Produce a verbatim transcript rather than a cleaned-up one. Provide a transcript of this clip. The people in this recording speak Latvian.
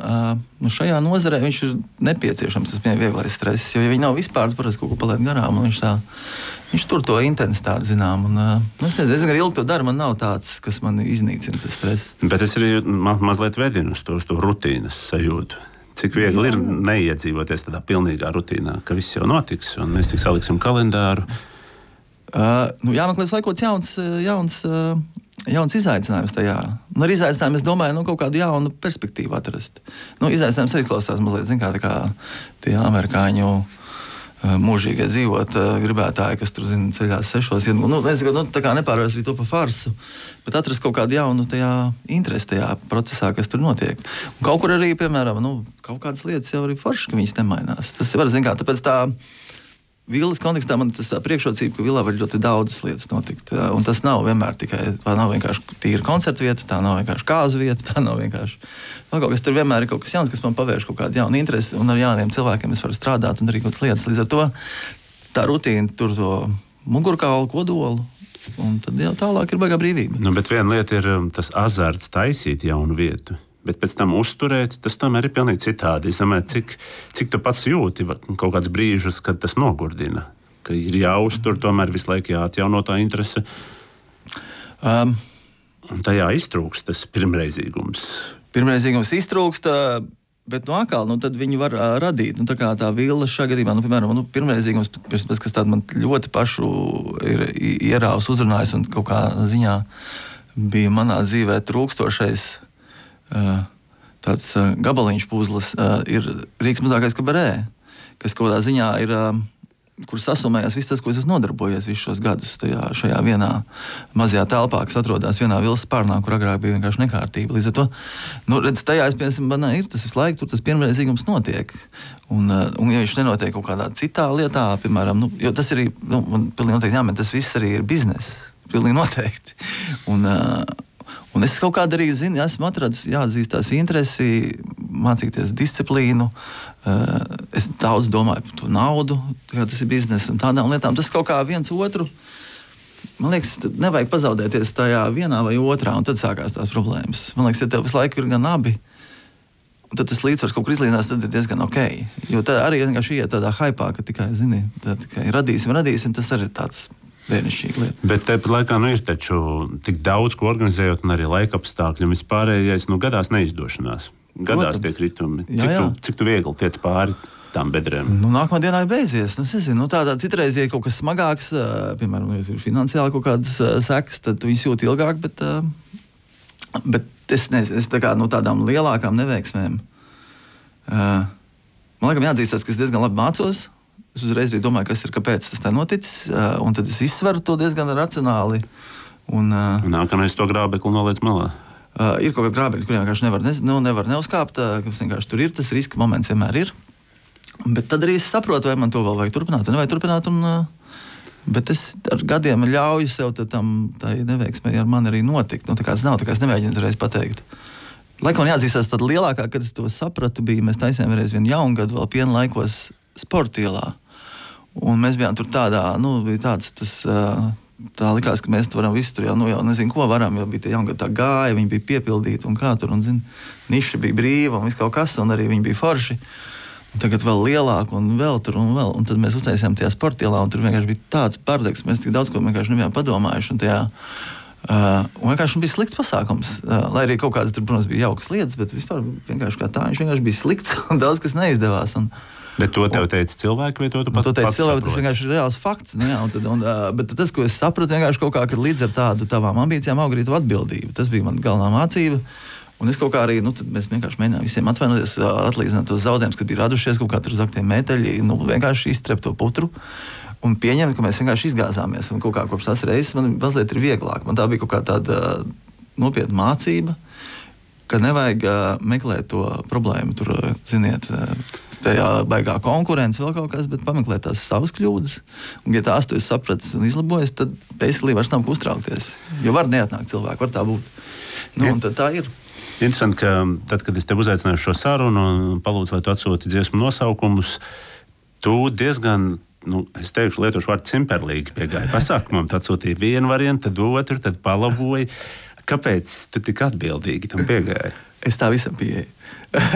uh, nu šajā nozarē viņš ir nepieciešams, tas viņai vieglais stress, jo ja viņi nav vispār, parasti kaut ko palaid garām, un viņš tā, viņš tur to intensitāti zinām, un uh, nu, es nezinu, es gan ilgi to daru, man nav tāds, kas man iznīcina tas stress. Bet es arī ma mazliet vedinu uz to, uz to rutīnas sajūtu. Cik viegli ir neiedzīvoties tādā pilnīgā rutīnā, ka viss jau notiks, un mēs tik saliksim kalendāru. Uh, nu, jāmeklē laikos jauns, jauns, uh, jauns izaicinājums tajā. Un ar izaicinājumu es domāju, nu, kaut kādu jaunu perspektīvu atrast. Nu, izaicinājums arī klausās mazliet, zin kā, tā kā tie amerikāņu uh, mūžīgie dzīvot uh, gribētāji, kas tur, zin, ceļās sešos. Nu, es, nu, tā kā nepārvērst arī to pa farsu, bet atrast kaut kādu jaunu tajā interesi tajā procesā, kas tur notiek. Un kaut kur arī, piemēram, nu, kaut kādas lietas jau arī forši, ka viņas nemainās. Tas var, zin kā, tāpēc tā villas kontekstā man tas priekšrocība, ka villā var ļoti daudzas lietas notikt. Un tas nav vienmēr tikai, tā nav vienkārši tīra koncerta vieta, tā nav vienkārši kāzu vieta, tā nav vienkārši no, kaut kas tur vienmēr ir kaut kas jauns, kas man pavērš kaut kādu jaunu interesi, un ar jauniem cilvēkiem es varu strādāt un darīt kaut kādas lietas. Līdz ar to tā rutīna tur to mugurkaulu, kodolu, un tad jau tālāk ir baigā brīvība. Nu, bet viena lieta ir tas azarts taisīt jaunu vietu. Bet pēc tam uzturēt, tas tomēr ir pilnīgi citādi. Es domāju, cik, cik tu pats jūti kaut kāds brīžus, kad tas nogurdina, ka ir jāuztur, tomēr visu laiku jāatjauno tā interese. Um, Un tajā iztrūkst tas pirmreizīgums. Pirmreizīgums iztrūkst, bet no atkal, nu, tad viņi var uh, radīt. Nu, tā kā tā villa šā gadījumā, nu, piemēram, nu, pirmreizīgums, kas tāda man ļoti pašu ir ierāvus uzrunājis un kaut kā ziņā bija manā dzīvē trūkstošais Uh, tāds uh, gabaliņš puzles uh, ir Rīgas mazākais kabarē, kas kaut kādā ziņā ir, uh, kur sasumējās viss tas, ko es esmu nodarbojies visus šos gadus tajā, šajā vienā mazajā telpā, kas atrodas vienā vilas spārnā, kur agrāk bija vienkārši nekārtība. Līdz ar to, nu, redz, tajā es piemēram, manā ir tas visu laiku, tur tas pirmreizīgums notiek. Un, uh, un ja viņš nenotiek kaut kādā citā lietā, piemēram, nu, jo tas arī, nu, man pilnīgi noteikti jāmet, tas viss arī ir biznes, pilnīgi noteikti. Un, uh, Un es kaut kādā arī zinu, esmu atradis, jāatzīst tās interesi, mācīties disciplīnu. Es daudz domāju par to naudu, kā tas ir biznesa un tādām lietām. Tas kaut kā viens otru, man liekas, nevajag pazaudēties tajā vienā vai otrā, un tad sākās tās problēmas. Man liekas, ja tev visu laiku ir gan abi, un tad tas līdzsvars kaut kur izlīdzinās, tad ir diezgan ok. Jo tad arī vienkārši iet tādā haipā, ka tikai, zini, tad tikai radīsim, radīsim, tas arī ir tāds bērnišķīga lieta. Bet tāpat laikā nu, ir taču tik daudz, ko organizējot, un arī laika apstākļi, un vispārējais nu, gadās neizdošanās. Gadās tie kritumi. Cik, jā, jā. Tu, cik tu viegli tiec pāri tām bedrēm? Nu, nākamā dienā ir beidzies. Nu, es nezinu, nu, tādā citreiz, ja kaut kas smagāks, piemēram, ja ir finansiāli kaut kādas sekas, tad tu viņus jūti ilgāk, bet, bet es nezinu, es tā kā no tādām lielākām neveiksmēm. Man laikam jāatzīstās, ka es diezgan labi mācos. Es uzreiz arī domāju, kas ir, kāpēc tas tā noticis, un tad es izsveru to diezgan racionāli. Un, un nākamais to grābekli noliec malā. Uh, ir kaut kāda grābekļa, kuriem vienkārši nevar, ne, nu, nevar neuzkāpt, kas vienkārši tur ir, tas riska moments vienmēr ir. Bet tad arī es saprotu, vai man to vēl vajag turpināt, vai nevajag turpināt, un, uh, bet es ar gadiem ļauju sev tam, tai neveiksmei ar mani arī notikt. Nu, tā kā tas nav, tā kā es nemēģinu uzreiz pateikt. Laikam man jāatzīstās, tad lielākā, kad es to sapratu, bija, mēs taisījām vienreiz vienu jaungadu vēl piena laikos sportielā. Un mēs bijām tur tādā, nu, bija tāds, tas, tā likās, ka mēs varam visu tur jau, nu, jau nezinu, ko varam, jo bija tie jaungadi tā gāja, viņi bija piepildīti un kā tur, un, zin, niša bija brīva un viss kaut kas, un arī viņi bija forši. Un tagad vēl lielāk un vēl tur un vēl, un tad mēs uztaisījām tajā sportielā, un tur vienkārši bija tāds bardeks, mēs tik daudz ko vienkārši nebijām padomājuši, un tajā, uh, un vienkārši bija slikts pasākums, uh, lai arī kaut kādas tur, protams, bija jaukas lietas, bet vispār vienkārši kā tā, viņš vienkārši bija slikts, un daudz kas neizdevās, un Bet to tev teica cilvēki, vai to tu pat, to teica pats cilvēki, saproti? Tas vienkārši ir reāls fakts. Nu, jā, un tad, un, uh, bet tas, ko es sapratu, vienkārši kaut kā, kad līdz ar tādu tavām ambīcijām aug arī tavu atbildību. Tas bija man galvenā mācība. Un es kaut kā arī, nu, tad mēs vienkārši mēģinājām visiem atvainoties, atlīdzināt tos zaudējumus, kas bija radušies, kaut kā tur zaktie meteļi, nu, vienkārši iztrept to putru un pieņemt, ka mēs vienkārši izgāzāmies. Un kaut kā kopš tās reizes man mazliet ir vieglāk. Man tā bija kaut kā tāda nopietna mācība, ka nevajag uh, meklēt to problēmu tur, uh, ziniet, uh, tajā baigā konkurence vēl kaut kas, bet pameklēt tās savas kļūdas. Un, ja tās tu esi sapratis un izlabojis, tad basically vairs nav ko uztraukties. Jo var neatnākt cilvēku, var tā būt. Nu, un tad tā ir. Interesanti, ka tad, kad es tev uzaicināju šo sarunu un palūdzu, lai tu atsūti dziesmu nosaukumus, tu diezgan, nu, es teikšu, lietošu vārdu cimperlīgi piegāji pasākumam, tu atsūtīji vienu variantu, tad otru, tad palaboji. Kāpēc tu tik atbildīgi tam piegāji? Es tā visam pieeju.